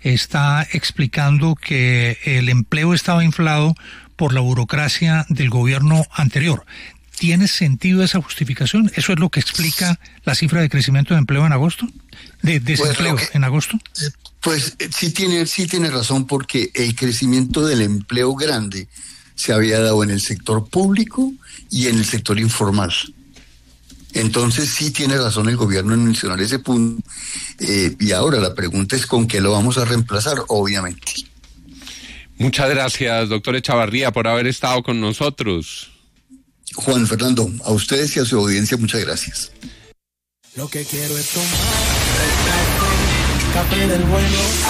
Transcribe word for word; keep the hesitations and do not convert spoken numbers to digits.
está explicando que el empleo estaba inflado por la burocracia del gobierno anterior. ¿Tiene sentido esa justificación? ¿Eso es lo que explica la cifra de crecimiento de empleo en agosto? ¿De desempleo pues que, en agosto? Pues sí tiene, sí tiene razón, porque el crecimiento del empleo grande se había dado en el sector público y en el sector informal. Entonces sí tiene razón el gobierno en mencionar ese punto. Eh, y ahora la pregunta es con qué lo vamos a reemplazar, obviamente. Muchas gracias, doctor Echavarría, por haber estado con nosotros. Juan Fernando, a ustedes y a su audiencia, muchas gracias. Lo que quiero es tomar café del bueno.